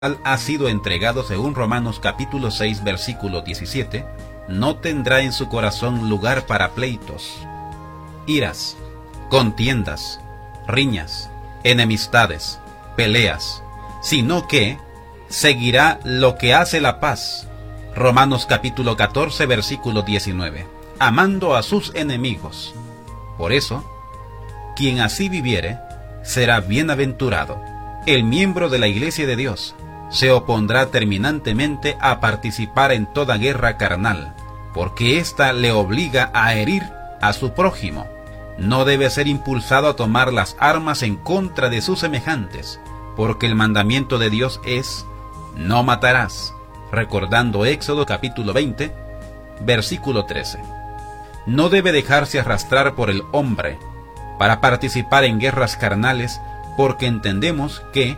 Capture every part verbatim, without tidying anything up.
ha sido entregado según Romanos capítulo seis versículo diecisiete, no tendrá en su corazón lugar para pleitos, iras, contiendas, riñas, enemistades, peleas, sino que seguirá lo que hace la paz. Romanos capítulo catorce versículo diecinueve, amando a sus enemigos. Por eso, quien así viviere, será bienaventurado. El miembro de la Iglesia de Dios se opondrá terminantemente a participar en toda guerra carnal, porque ésta le obliga a herir a su prójimo. No debe ser impulsado a tomar las armas en contra de sus semejantes, porque el mandamiento de Dios es: no matarás, recordando Éxodo capítulo veinte, versículo trece. No debe dejarse arrastrar por el hombre para participar en guerras carnales, porque entendemos que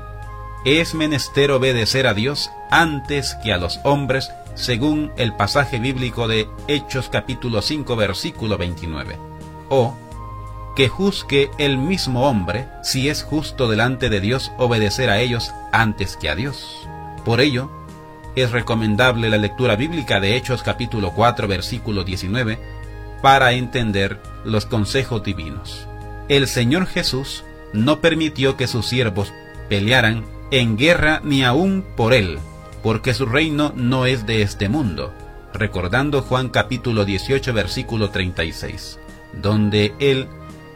es menester obedecer a Dios antes que a los hombres, según el pasaje bíblico de Hechos capítulo cinco versículo veintinueve. O que juzgue el mismo hombre si es justo delante de Dios obedecer a ellos antes que a Dios. Por ello, es recomendable la lectura bíblica de Hechos capítulo cuatro versículo diecinueve para entender los consejos divinos. El Señor Jesús no permitió que sus siervos pelearan en guerra ni aún por Él, porque su reino no es de este mundo, recordando Juan capítulo dieciocho versículo treinta y seis, donde Él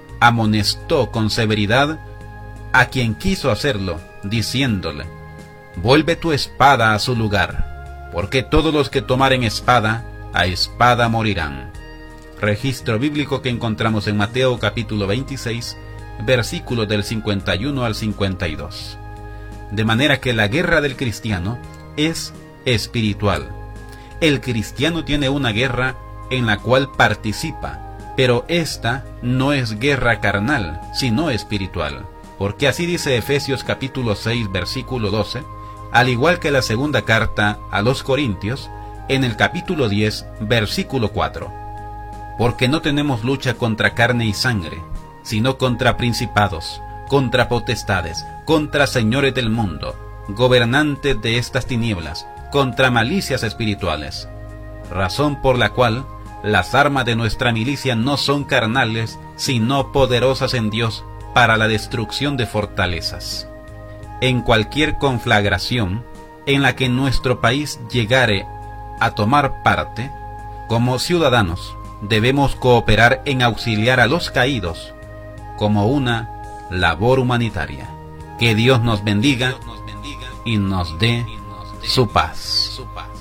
amonestó con severidad a quien quiso hacerlo, diciéndole: vuelve tu espada a su lugar, porque todos los que tomaren espada, a espada morirán. Registro bíblico que encontramos en Mateo capítulo veintiséis, versículos del cincuenta y uno al cincuenta y dos. De manera que la guerra del cristiano es espiritual. El cristiano tiene una guerra en la cual participa, pero esta no es guerra carnal, sino espiritual, porque así dice Efesios capítulo seis versículo doce, al igual que la segunda carta a los Corintios, en el capítulo diez versículo cuatro. Porque no tenemos lucha contra carne y sangre, sino contra principados, contra potestades, contra señores del mundo, gobernantes de estas tinieblas, contra malicias espirituales. Razón por la cual las armas de nuestra milicia no son carnales, sino poderosas en Dios para la destrucción de fortalezas. En cualquier conflagración en la que nuestro país llegare a tomar parte, como ciudadanos, debemos cooperar en auxiliar a los caídos como una labor humanitaria. Que Dios nos bendiga y nos dé su paz.